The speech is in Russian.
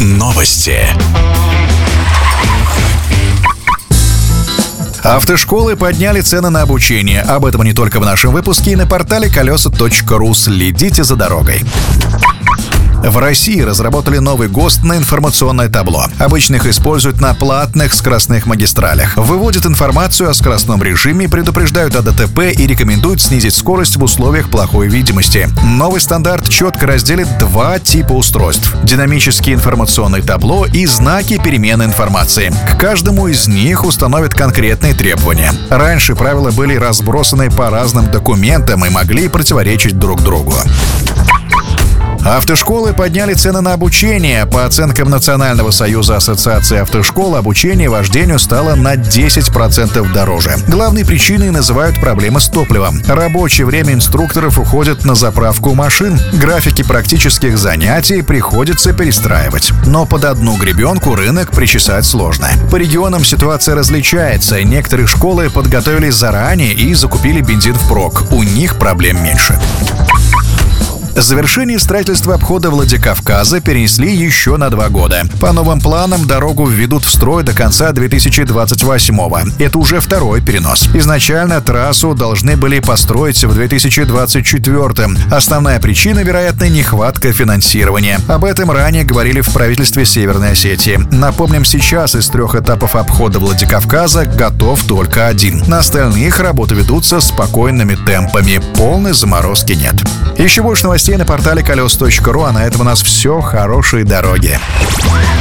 Новости. Автошколы подняли цены на обучение. Об этом не только в нашем выпуске и на портале колеса.ру. Следите за дорогой. В России разработали новый ГОСТ на информационное табло. Обычно их используют на платных скоростных магистралях. Выводят информацию о скоростном режиме, предупреждают о ДТП и рекомендуют снизить скорость в условиях плохой видимости. Новый стандарт четко разделит два типа устройств: динамические информационные табло и знаки перемены информации. К каждому из них установят конкретные требования. Раньше правила были разбросаны по разным документам и могли противоречить друг другу. Автошколы подняли цены на обучение. По оценкам Национального союза ассоциации автошкол, обучение вождению стало на 10% дороже. Главной причиной называют проблемы с топливом. Рабочее время инструкторов уходит на заправку машин. Графики практических занятий приходится перестраивать. Но под одну гребенку рынок причесать сложно. По регионам ситуация различается. Некоторые школы подготовились заранее и закупили бензин впрок. У них проблем меньше. Завершение строительства обхода Владикавказа перенесли еще на 2 года. По новым планам дорогу введут в строй до конца 2028-го. Это уже второй перенос. Изначально трассу должны были построить в 2024-м. Основная причина, вероятно, нехватка финансирования. Об этом ранее говорили в правительстве Северной Осетии. Напомним, сейчас из 3 этапов обхода Владикавказа готов только 1. На остальных работы ведутся спокойными темпами. Полной заморозки нет. Еще больше новостей на портале колес.ру, а на этом у нас все. Хорошей дороги.